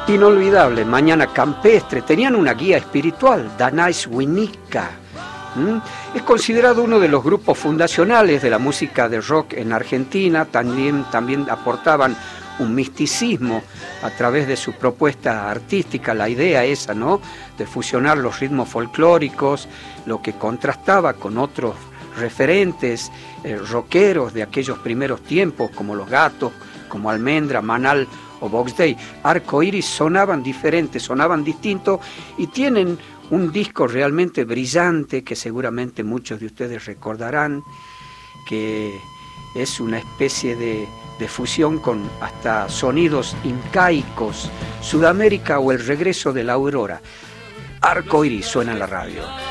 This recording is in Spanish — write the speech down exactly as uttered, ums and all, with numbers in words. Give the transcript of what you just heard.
Inolvidable, Mañana Campestre, tenían una guía espiritual, Danais Winica. ¿Mm? Es considerado uno de los grupos fundacionales de la música de rock en Argentina, también, también aportaban un misticismo a través de su propuesta artística, la idea esa, ¿no?, de fusionar los ritmos folclóricos, lo que contrastaba con otros referentes eh, rockeros de aquellos primeros tiempos, como Los Gatos, como Almendra, Manal o Box Day. Arco Iris sonaban diferentes, sonaban distintos y tienen un disco realmente brillante que seguramente muchos de ustedes recordarán, que es una especie de, de fusión con hasta sonidos incaicos, Sudamérica o El Regreso de la Aurora. Arco Iris suena en la radio.